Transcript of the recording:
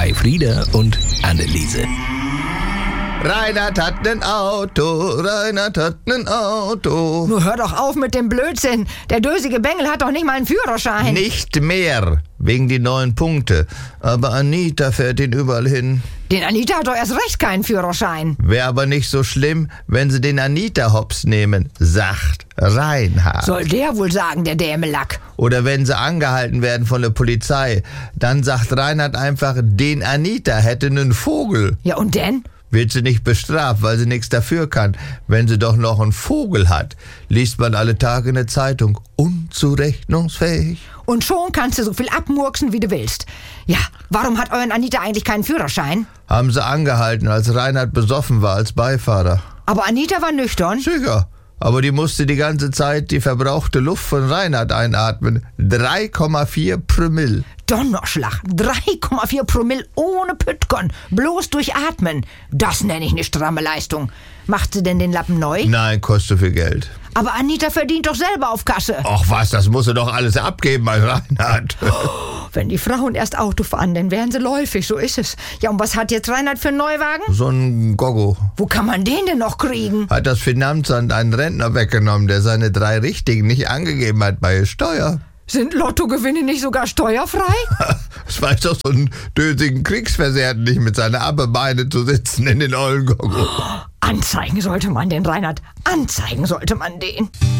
bei Frieda und Anneliese. Reinhard hat nen Auto, Reinhard hat nen Auto. Nur hör doch auf mit dem Blödsinn. Der dösige Bengel hat doch nicht mal einen Führerschein. Nicht mehr, wegen die 9 Punkte. Aber Anita fährt ihn überall hin. Den Anita hat doch erst recht keinen Führerschein. Wäre aber nicht so schlimm, wenn sie den Anita-Hops nehmen, sagt Reinhard. Soll der wohl sagen, der Dämelack. Oder wenn sie angehalten werden von der Polizei, dann sagt Reinhard einfach, den Anita hätte nen Vogel. Ja, und denn? Wird sie nicht bestraft, weil sie nichts dafür kann, wenn sie doch noch einen Vogel hat. Liest man alle Tage in der Zeitung. Unzurechnungsfähig. Und schon kannst du so viel abmurksen, wie du willst. Ja, warum hat euren Anita eigentlich keinen Führerschein? Haben sie angehalten, als Reinhard besoffen war als Beifahrer. Aber Anita war nüchtern. Sicher. Aber die musste die ganze Zeit die verbrauchte Luft von Reinhard einatmen. 3,4 Promille. Donnerschlag, 3,4 Promille ohne Püttgon, bloß durch Atmen. Das nenne ich eine stramme Leistung. Macht sie denn den Lappen neu? Nein, kostet viel Geld. Aber Anita verdient doch selber auf Kasse. Ach was, das muss sie doch alles abgeben bei Reinhard. Wenn die Frauen erst Auto fahren, dann wären sie läufig, so ist es. Ja, und was hat jetzt Reinhard für einen Neuwagen? So ein Goggo. Wo kann man den denn noch kriegen? Hat das Finanzamt einen Rentner weggenommen, der seine 3 Richtigen nicht angegeben hat bei der Steuer. Sind Lottogewinne nicht sogar steuerfrei? Das weiß doch so einen dösigen Kriegsversehrten nicht, mit seinen Abbebeine zu sitzen in den ollen Goggo. Anzeigen sollte man den, Reinhard. Anzeigen sollte man den.